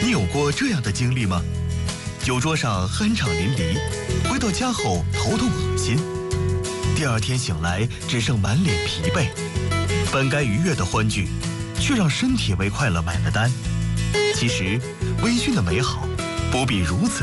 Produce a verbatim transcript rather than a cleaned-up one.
你有过这样的经历吗？酒桌上酣畅淋漓，回到家后头痛恶心，第二天醒来只剩满脸疲惫，本该愉悦的欢聚，却让身体为快乐买了单。其实，微醺的美好不必如此